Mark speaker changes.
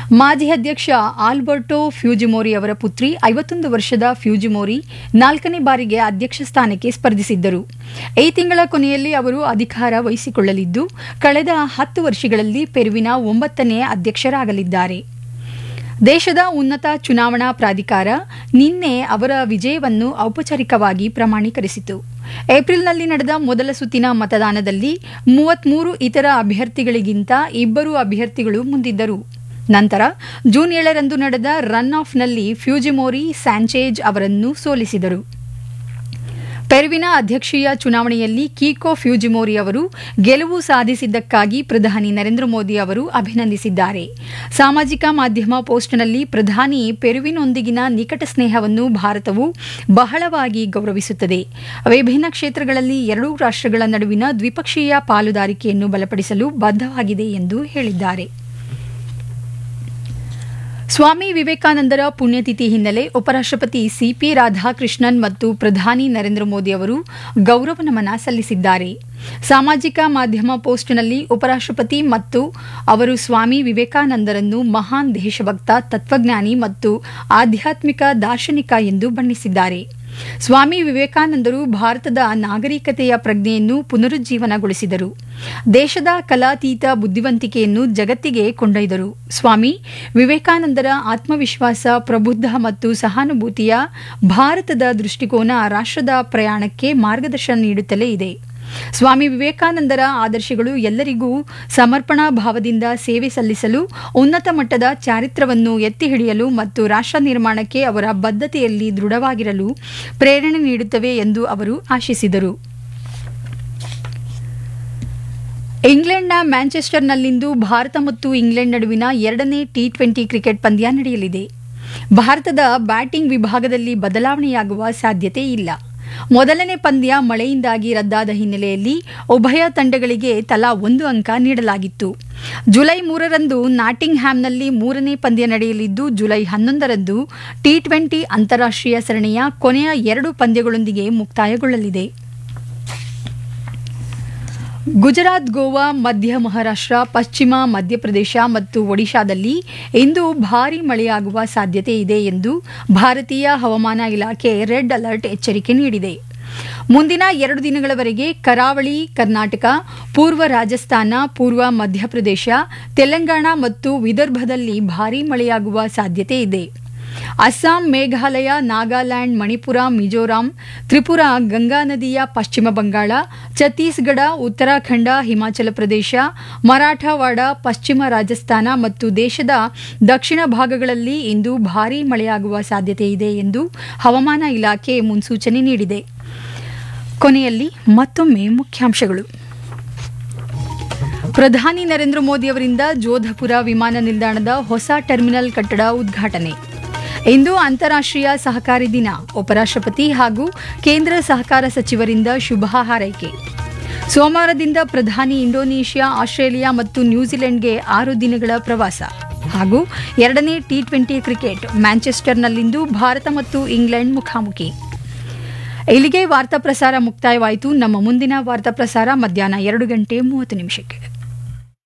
Speaker 1: ಮಾಜಿ ಅಧ್ಯಕ್ಷ Alberto Fujimori ಅವರ ಪುತ್ರಿ 51 ವರ್ಷದ ಫ್ಯೂಜಿಮೋರಿ 4ನೇ ಬಾರಿಗೆ ಅಧ್ಯಕ್ಷ ಸ್ಥಾನಕ್ಕೆ ಸ್ಪರ್ಧಿಸಿದ್ದರು. ಈ ತಿಂಗಳ ಕೊನೆಯಲ್ಲಿ ಅವರು ಅಧಿಕಾರ ವಹಿಸಿಕೊಳ್ಳಲಿದ್ದು, ಕಳೆದ 10 ವರ್ಷಗಳಲ್ಲಿ ಪೆರುವಿನ 9ನೇ ಅಧ್ಯಕ್ಷರಾಗಲಿದ್ದಾರೆ. ದೇಶದ ಉನ್ನತ ಚುನಾವಣಾ ಪ್ರಾಧಿಕಾರ ನಿನ್ನೆ ಅವರ ವಿಜಯವನ್ನು ಔಪಚಾರಿಕವಾಗಿ ಪ್ರಮಾಣೀಕರಿಸಿತು. ಏಪ್ರಿಲ್ನಲ್ಲಿ ನಡೆದ ಮೊದಲ ಸುತ್ತಿನ ಮತದಾನದಲ್ಲಿ 33 ಇತರ ಅಭ್ಯರ್ಥಿಗಳಿಗಿಂತ 2 ಅಭ್ಯರ್ಥಿಗಳು ಮುಂದಿದ್ದರು. ನಂತರ ಜೂನ್ 7ರಂದು ನಡೆದ ರನ್ ಆಫ್ನಲ್ಲಿ ಫ್ಯೂಜಿಮೋರಿ ಸ್ಯಾಂಚೇಜ್ ಅವರನ್ನು ಸೋಲಿಸಿದರು. ಪೆರುವಿನ ಅಧ್ಯಕ್ಷೀಯ ಚುನಾವಣೆಯಲ್ಲಿ ಕೀಕೋ ಫ್ಯೂಜಿಮೋರಿ ಅವರು ಗೆಲುವು ಸಾಧಿಸಿದ್ದಕ್ಕಾಗಿ ಪ್ರಧಾನಿ ನರೇಂದ್ರ ಮೋದಿ ಅವರು ಅಭಿನಂದಿಸಿದ್ದಾರೆ. ಸಾಮಾಜಿಕ ಮಾಧ್ಯಮ ಪೋಸ್ಟ್ನಲ್ಲಿ ಪ್ರಧಾನಿ ಪೆರುವಿನೊಂದಿಗಿನ ನಿಕಟ ಸ್ನೇಹವನ್ನು ಭಾರತವು ಬಹಳವಾಗಿ ಗೌರವಿಸುತ್ತದೆ. ವಿಭಿನ್ನ ಕ್ಷೇತ್ರಗಳಲ್ಲಿ ಎರಡೂ ರಾಷ್ಟ್ರಗಳ ನಡುವಿನ ದ್ವಿಪಕ್ಷೀಯ ಪಾಲುದಾರಿಕೆಯನ್ನು ಬಲಪಡಿಸಲು ಬದ್ಧವಾಗಿದೆ ಎಂದು ಹೇಳಿದ್ದಾರೆ. ಸ್ವಾಮಿ ವಿವೇಕಾನಂದರ ಪುಣ್ಯತಿಥಿ ಹಿನ್ನೆಲೆ ಉಪರಾಷ್ಟ್ರಪತಿ ಸಿಪಿ ರಾಧಾಕೃಷ್ಣನ್ ಮತ್ತು ಪ್ರಧಾನಿ ನರೇಂದ್ರ ಮೋದಿ ಅವರು ಗೌರವ ನಮನ ಸಲ್ಲಿಸಿದ್ದಾರೆ. ಸಾಮಾಜಿಕ ಮಾಧ್ಯಮ ಪೋಸ್ಟ್ನಲ್ಲಿ ಉಪರಾಷ್ಟ್ರಪತಿ ಮತ್ತು ಅವರು ಸ್ವಾಮಿ ವಿವೇಕಾನಂದರನ್ನು ಮಹಾನ್ ದೇಶಭಕ್ತ, ತತ್ವಜ್ಞಾನಿ ಮತ್ತು ಆಧ್ಯಾತ್ಮಿಕ ದಾರ್ಶನಿಕ ಎಂದು ಬಣ್ಣಿಸಿದ್ದಾರೆ. ಸ್ವಾಮಿ ವಿವೇಕಾನಂದರು ಭಾರತದ ನಾಗರಿಕತೆಯ ಪ್ರಜ್ಞೆಯನ್ನು ಪುನರುಜ್ಜೀವನಗೊಳಿಸಿದರು. ದೇಶದ ಕಲಾತೀತ ಬುದ್ಧಿವಂತಿಕೆಯನ್ನು ಜಗತ್ತಿಗೆ ಕೊಂಡೊಯ್ದರು. ಸ್ವಾಮಿ ವಿವೇಕಾನಂದರ ಆತ್ಮವಿಶ್ವಾಸ, ಪ್ರಬುದ್ಧ ಮತ್ತು ಸಹಾನುಭೂತಿಯ ಭಾರತದ ದೃಷ್ಟಿಕೋನ ರಾಷ್ಟ್ರದ ಪ್ರಯಾಣಕ್ಕೆ ಮಾರ್ಗದರ್ಶನ ನೀಡುತ್ತಲೇ ಇದೆ. ಸ್ವಾಮಿ ವಿವೇಕಾನಂದರ ಆದರ್ಶಗಳು ಎಲ್ಲರಿಗೂ ಸಮರ್ಪಣಾ ಭಾವದಿಂದ ಸೇವೆ ಸಲ್ಲಿಸಲು, ಉನ್ನತ ಮಟ್ಟದ ಚಾರಿತ್ರ್ಯವನ್ನು ಎತ್ತಿ ಹಿಡಿಯಲು ಮತ್ತು ರಾಷ್ಟ್ರ ನಿರ್ಮಾಣಕ್ಕೆ ಅವರ ಬದ್ಧತೆಯಲ್ಲಿ ದೃಢವಾಗಿರಲು ಪ್ರೇರಣೆ ನೀಡುತ್ತವೆ ಎಂದು ಅವರು ಆಶಿಸಿದರು. ಇಂಗ್ಲೆಂಡ್ನ ಮ್ಯಾಂಚೆಸ್ಟರ್ನಲ್ಲಿಂದು ಭಾರತ ಮತ್ತು ಇಂಗ್ಲೆಂಡ್ ನಡುವಿನ 2ನೇ ಟಿ20 ಕ್ರಿಕೆಟ್ ಪಂದ್ಯ ನಡೆಯಲಿದೆ. ಭಾರತದ ಬ್ಯಾಟಿಂಗ್ ವಿಭಾಗದಲ್ಲಿ ಬದಲಾವಣೆಯಾಗುವ ಸಾಧ್ಯತೆ ಇಲ್ಲ. ಮೊದಲನೇ ಪಂದ್ಯ ಮಳೆಯಿಂದಾಗಿ ರದ್ದಾದ ಹಿನ್ನೆಲೆಯಲ್ಲಿ ಉಭಯ ತಂಡಗಳಿಗೆ ತಲಾ 1 ಅಂಕ ನೀಡಲಾಗಿತ್ತು. ಜುಲೈ 3ರಂದು ನಾಟಿಂಗ್ ಹ್ಯಾಮ್ನಲ್ಲಿ 3ನೇ ಪಂದ್ಯ ನಡೆಯಲಿದ್ದು, ಜುಲೈ 11ರಂದು ಟಿ20 ಅಂತಾರಾಷ್ಟ್ರೀಯ ಸರಣಿಯ ಕೊನೆಯ 2 ಪಂದ್ಯಗಳೊಂದಿಗೆ ಮುಕ್ತಾಯಗೊಳ್ಳಲಿದೆ. ಗುಜರಾತ್, ಗೋವಾ, ಮಧ್ಯ ಮಹಾರಾಷ್ಟ್ರ, ಪಶ್ಚಿಮ ಮಧ್ಯಪ್ರದೇಶ ಮತ್ತು ಒಡಿಶಾದಲ್ಲಿ ಇಂದು ಭಾರೀ ಮಳೆಯಾಗುವ ಸಾಧ್ಯತೆ ಇದೆ ಎಂದು ಭಾರತೀಯ ಹವಾಮಾನ ಇಲಾಖೆ ರೆಡ್ ಅಲರ್ಟ್ ಎಚ್ಚರಿಕೆ ನೀಡಿದೆ. ಮುಂದಿನ 2 ದಿನಗಳವರೆಗೆ ಕರಾವಳಿ ಕರ್ನಾಟಕ, ಪೂರ್ವ ರಾಜಸ್ಥಾನ, ಪೂರ್ವ ಮಧ್ಯಪ್ರದೇಶ, ತೆಲಂಗಾಣ ಮತ್ತು ವಿದರ್ಭದಲ್ಲಿ ಭಾರೀ ಮಳೆಯಾಗುವ ಸಾಧ್ಯತೆ ಇದೆ. ಅಸ್ಸಾಂ, ಮೇಘಾಲಯ, ನಾಗಾಲ್ಯಾಂಡ್, ಮಣಿಪುರ, ಮಿಜೋರಾಂ, ತ್ರಿಪುರಾ, ಗಂಗಾ ನದಿಯ ಪಶ್ಚಿಮ ಬಂಗಾಳ, ಛತ್ತೀಸ್ಗಢ, ಉತ್ತರಾಖಂಡ, ಹಿಮಾಚಲ ಪ್ರದೇಶ, ಮರಾಠವಾಡ, ಪಶ್ಚಿಮ ರಾಜಸ್ಥಾನ ಮತ್ತು ದೇಶದ ದಕ್ಷಿಣ ಭಾಗಗಳಲ್ಲಿ ಇಂದು ಭಾರೀ ಮಳೆಯಾಗುವ ಸಾಧ್ಯತೆ ಇದೆ ಎಂದು ಹವಾಮಾನ ಇಲಾಖೆ ಮುನ್ಸೂಚನೆ ನೀಡಿದೆ. ಕೊನೆಯಲ್ಲಿ ಮತ್ತೊಮ್ಮೆ ಮುಖ್ಯಾಂಶಗಳು. ಪ್ರಧಾನಿ ನರೇಂದ್ರ ಮೋದಿ ಅವರಿಂದ ಜೋಧಪುರ ವಿಮಾನ ನಿಲ್ದಾಣದ ಹೊಸ ಟರ್ಮಿನಲ್ ಕಟ್ಟಡ ಉದ್ಘಾಟನೆ. ಇಂದು ಅಂತಾರಾಷ್ಟ್ರೀಯ ಸಹಕಾರಿ ದಿನ. ಉಪರಾಷ್ಟ್ರಪತಿ ಹಾಗೂ ಕೇಂದ್ರ ಸಹಕಾರ ಸಚಿವರಿಂದ ಶುಭ ಹಾರೈಕೆ. ಸೋಮವಾರದಿಂದ ಪ್ರಧಾನಿ ಇಂಡೋನೇಷ್ಯಾ, ಆಸ್ಟ್ರೇಲಿಯಾ ಮತ್ತು ನ್ಯೂಜಿಲೆಂಡ್ಗೆ 6 ದಿನಗಳ ಪ್ರವಾಸ. ಹಾಗೂ 2ನೇ ಟಿ20 ಕ್ರಿಕೆಟ್ ಮ್ಯಾಂಚೆಸ್ಟರ್ನಲ್ಲಿಂದು ಭಾರತ ಮತ್ತು ಇಂಗ್ಲೆಂಡ್ ಮುಖಾಮುಖಿ. ಇಲ್ಲಿಗೆ ವಾರ್ತಾ ಪ್ರಸಾರ ಮುಕ್ತಾಯವಾಯಿತು. ನಮ್ಮ ಮುಂದಿನ ವಾರ್ತಾ ಪ್ರಸಾರ ಮಧ್ಯಾಹ್ನ 2:30 ನಿಮಿಷಕ್ಕೆ.